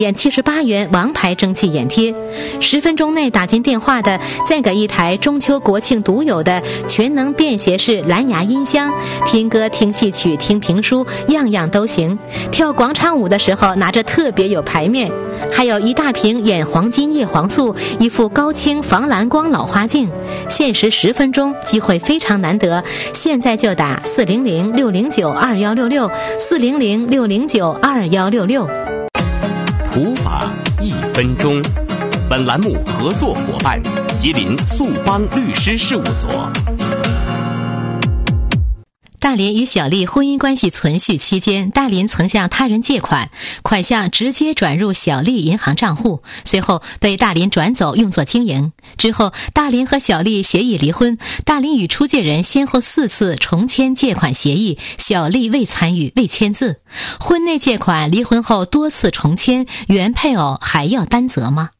演78元王牌蒸汽眼贴，10分钟内打进电话的，再给一台中秋国庆独有的全能便携式蓝牙音箱，听歌、听戏曲、听评书，样样都行。跳广场舞的时候拿着特别有排面。还有一大瓶眼黄金叶黄素，一副高清防蓝光老花镜，限时10分钟，机会非常难得，现在就打400-609-2166，400-609-2166。 普法1分钟。本栏目合作伙伴：吉林速邦律师事务所。 大林与小丽婚姻关系存续期间，大林曾向他人借款，款项直接转入小丽银行账户，随后被大林转走用作经营。之后大林和小丽协议离婚，大林与出借人先后4次重签借款协议，小丽未参与未签字。婚内借款离婚后多次重签，原配偶还要担责吗？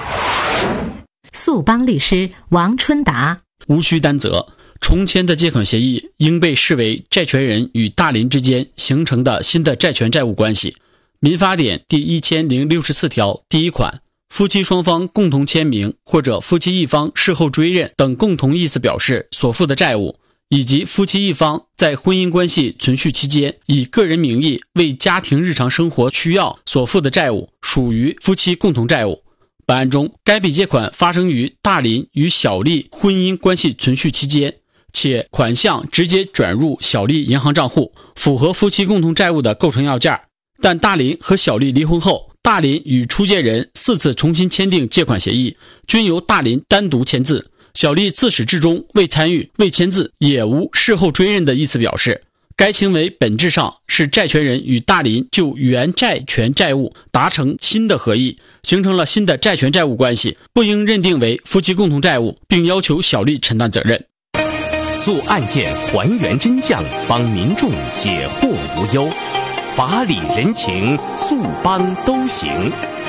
速邦律师王春达： 无需担责。重签的借款协议应被视为债权人与大林之间形成的新的债权债务关系。民法典第1064条第1款，夫妻双方共同签名或者夫妻一方事后追认等共同意思表示所负的债务，以及夫妻一方在婚姻关系存续期间以个人名义为家庭日常生活需要所负的债务，属于夫妻共同债务。本案中，该笔借款发生于大林与小丽婚姻关系存续期间，且款项直接转入小丽银行账户，符合夫妻共同债务的构成要件。但大林和小丽离婚后，大林与出借人4次重新签订借款协议，均由大林单独签字，小丽自始至终未参与未签字，也无事后追认的意思表示。该行为本质上是债权人与大林就原债权债务达成新的合意，形成了新的债权债务关系，不应认定为夫妻共同债务，并要求小丽承担责任。 做案件还原真相，帮民众解惑无忧，法理人情，速邦都行。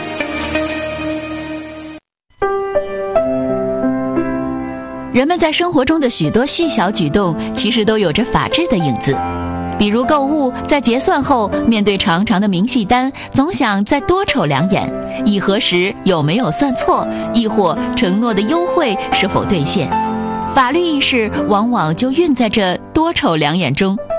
人们在生活中的许多细小举动，其实都有着法治的影子。比如购物，在结算后，面对长长的明细单，总想再多瞅两眼，以核实有没有算错，亦或承诺的优惠是否兑现。法律意识往往就蕴在这多瞅两眼中。